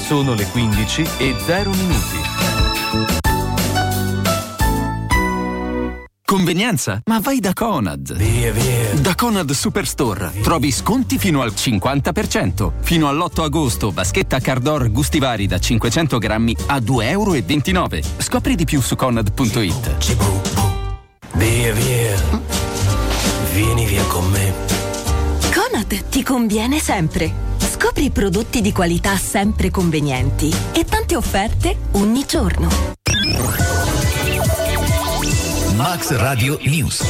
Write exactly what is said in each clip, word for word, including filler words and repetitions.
Sono le quindici e zero minuti. Convenienza? Ma vai da Conad. Via, via. Da Conad Superstore trovi sconti fino al cinquanta per cento. Fino all'otto agosto, vaschetta Cardor gusti vari da cinquecento grammi a due euro e ventinove. Scopri di più su conad punto it. Via, via. Vieni via con me. Conad ti conviene sempre. Scopri prodotti di qualità sempre convenienti e tante offerte ogni giorno. Max Radio News.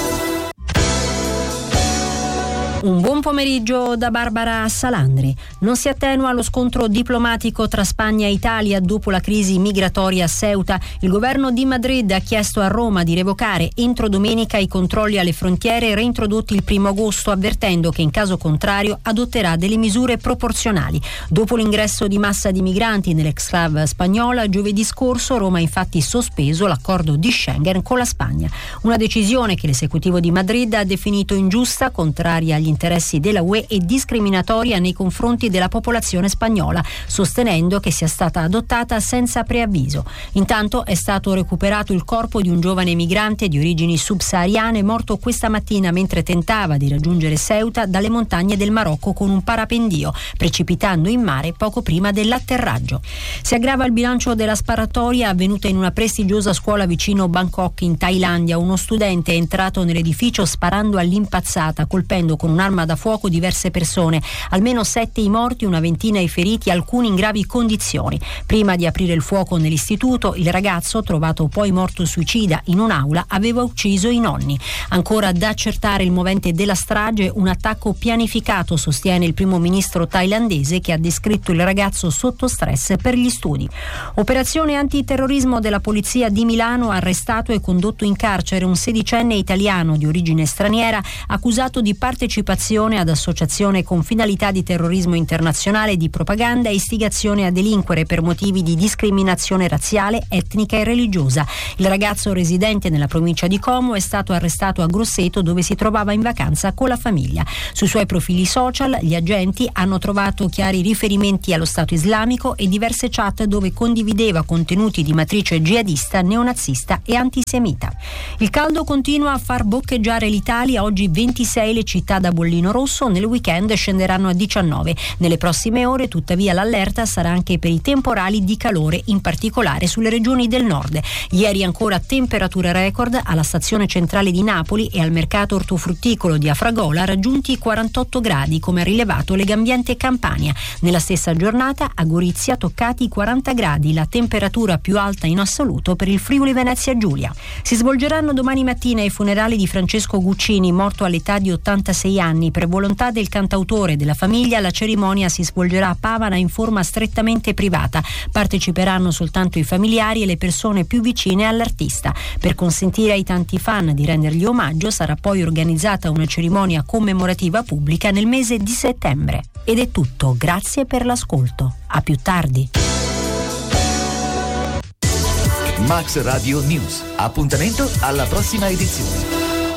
Un buon pomeriggio da Barbara Salandri. Non si attenua lo scontro diplomatico tra Spagna e Italia dopo la crisi migratoria a Ceuta. Il governo di Madrid ha chiesto a Roma di revocare entro domenica i controlli alle frontiere reintrodotti il primo agosto, avvertendo che in caso contrario adotterà delle misure proporzionali. Dopo l'ingresso di massa di migranti nell'exclave spagnola, giovedì scorso Roma ha infatti sospeso l'accordo di Schengen con la Spagna. Una decisione che l'esecutivo di Madrid ha definito ingiusta, contraria agli interessi della U E e discriminatoria nei confronti della popolazione spagnola, sostenendo che sia stata adottata senza preavviso. Intanto è stato recuperato il corpo di un giovane migrante di origini subsahariane morto questa mattina mentre tentava di raggiungere Ceuta dalle montagne del Marocco con un parapendio, precipitando in mare poco prima dell'atterraggio. Si aggrava il bilancio della sparatoria avvenuta in una prestigiosa scuola vicino Bangkok in Thailandia. Uno studente è entrato nell'edificio sparando all'impazzata, colpendo con un'arma da fuoco diverse persone, almeno sette i morti, una ventina i feriti, alcuni in gravi condizioni. Prima di aprire il fuoco nell'istituto, il ragazzo, trovato poi morto suicida in un'aula, aveva ucciso i nonni. Ancora da accertare il movente della strage, un attacco pianificato, sostiene il primo ministro thailandese, che ha descritto il ragazzo sotto stress per gli studi. Operazione antiterrorismo della polizia di Milano, ha arrestato e condotto in carcere un sedicenne italiano di origine straniera accusato di partecipazione ad associazione con finalità di terrorismo internazionale, di propaganda e istigazione a delinquere per motivi di discriminazione razziale, etnica e religiosa. Il ragazzo, residente nella provincia di Como, è stato arrestato a Grosseto, dove si trovava in vacanza con la famiglia. Sui suoi profili social gli agenti hanno trovato chiari riferimenti allo Stato islamico e diverse chat dove condivideva contenuti di matrice jihadista, neonazista e antisemita. Il caldo continua a far boccheggiare l'Italia. Oggi ventisei le città da bollino rosso, nel weekend scenderanno a diciannove. Nelle prossime ore, tuttavia, l'allerta sarà anche per i temporali di calore, in particolare sulle regioni del nord. Ieri ancora temperature record alla stazione centrale di Napoli e al mercato ortofrutticolo di Afragola, raggiunti i quarantotto gradi, come ha rilevato Legambiente Campania. Nella stessa giornata a Gorizia toccati i quaranta gradi, la temperatura più alta in assoluto per il Friuli Venezia Giulia. Si svolgeranno domani mattina i funerali di Francesco Guccini, morto all'età di ottantasei anni. Per volontà del cantautore e della famiglia, la cerimonia si svolgerà a Pavana in forma strettamente privata. Parteciperanno soltanto i familiari e le persone più vicine all'artista. Per consentire ai tanti fan di rendergli omaggio, sarà poi organizzata una cerimonia commemorativa pubblica nel mese di settembre. Ed è tutto, grazie per l'ascolto. A più tardi. Max Radio News. Appuntamento alla prossima edizione.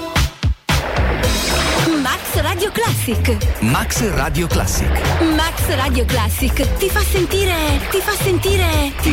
Max Radio Classic. Max Radio Classic. Max Radio Classic ti fa sentire, ti fa sentire, ti